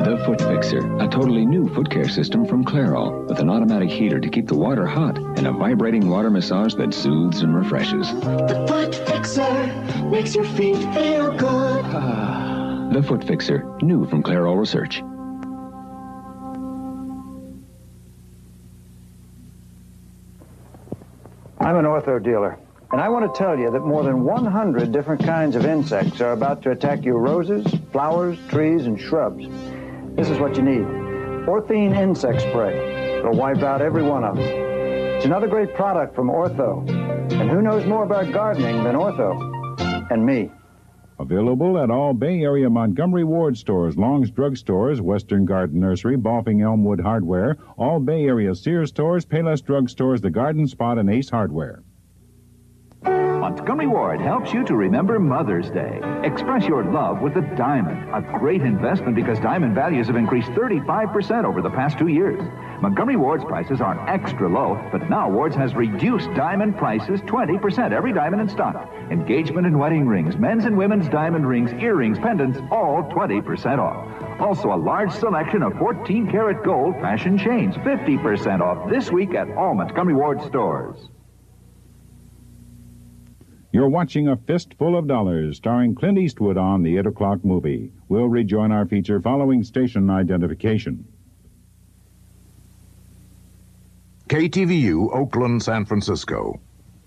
The Foot Fixer, a totally new foot care system from Clairol, with an automatic heater to keep the water hot and a vibrating water massage that soothes and refreshes. The Foot Fixer makes your feet feel good. The Foot Fixer, new from Clairol Research. I'm an ortho dealer, and I want to tell you that more than 100 different kinds of insects are about to attack your roses, flowers, trees, and shrubs. This is what you need. Orthene Insect Spray. It'll wipe out every one of them. It's another great product from Ortho. And who knows more about gardening than Ortho? And me. Available at all Bay Area Montgomery Ward stores, Long's Drug Stores, Western Garden Nursery, Balfing Elmwood Hardware, all Bay Area Sears stores, Payless Drug Stores, The Garden Spot, and Ace Hardware. Montgomery Ward helps you to remember Mother's Day. Express your love with a diamond. A great investment because diamond values have increased 35% over the past 2 years. Montgomery Ward's prices are extra low, but now Ward's has reduced diamond prices 20%. Every diamond in stock. Engagement and wedding rings, men's and women's diamond rings, earrings, pendants, all 20% off. Also a large selection of 14-karat gold fashion chains, 50% off this week at all Montgomery Ward stores. You're watching A Fistful of Dollars, starring Clint Eastwood on the 8 o'clock movie. We'll rejoin our feature following station identification. KTVU, Oakland, San Francisco.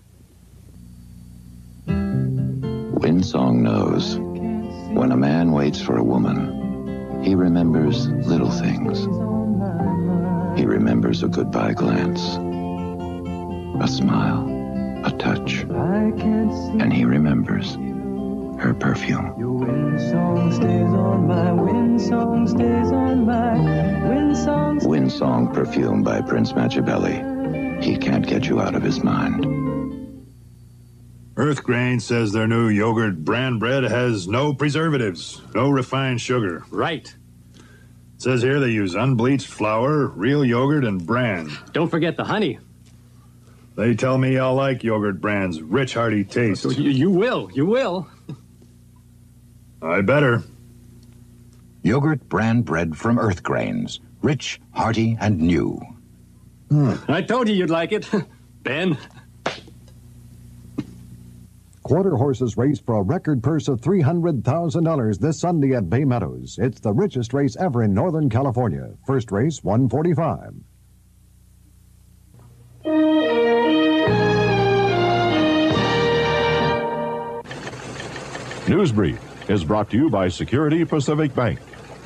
Winsong knows when a man waits for a woman, he remembers little things. He remembers a goodbye glance, a smile, a touch, and he remembers her perfume. Your wind-song stays on my wind-song stays on my wind-song. Winsong perfume by Prince Machiavelli. He can't get you out of his mind. Earth Grain says their new yogurt brand bread has no preservatives, no refined sugar. Right. It says here they use unbleached flour, real yogurt, and bran. Don't forget the honey. They tell me I'll like yogurt brand's rich, hearty taste. You will. I better. Yogurt brand bread from Earth Grains. Rich, hearty, and new. I told you you'd like it, Ben. Quarter horses race for a record purse of $300,000 this Sunday at Bay Meadows. It's the richest race ever in Northern California. First race, 145. Newsbrief is brought to you by Security Pacific Bank.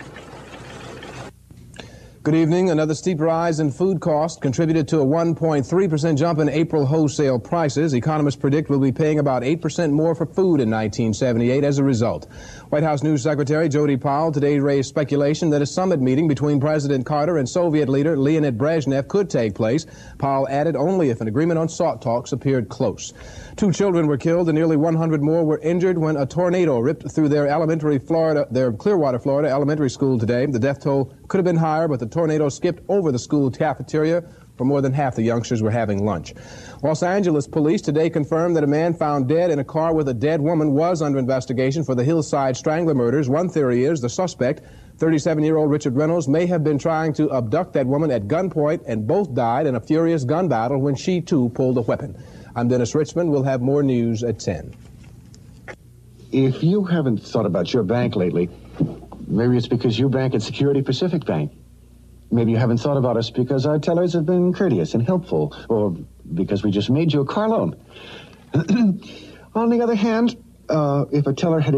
Good evening. Another steep rise in food costs contributed to a 1.3% jump in April wholesale prices. Economists predict we'll be paying about 8% more for food in 1978 as a result. White House News Secretary Jody Powell today raised speculation that a summit meeting between President Carter and Soviet leader Leonid Brezhnev could take place. Powell added only if an agreement on SALT talks appeared close. 2 children were killed and nearly 100 more were injured when a tornado ripped through their Clearwater, Florida elementary school today. The death toll could have been higher, but the tornado skipped over the school cafeteria where more than half the youngsters were having lunch. Los Angeles police today confirmed that a man found dead in a car with a dead woman was under investigation for the Hillside Strangler murders. One theory is the suspect, 37-year-old Richard Reynolds, may have been trying to abduct that woman at gunpoint, and both died in a furious gun battle when she, too, pulled a weapon. I'm Dennis Richmond. We'll have more news at 10. If you haven't thought about your bank lately, maybe it's because you bank at Security Pacific Bank. Maybe you haven't thought about us because our tellers have been courteous and helpful, or because we just made you a car loan. On the other hand, if a teller had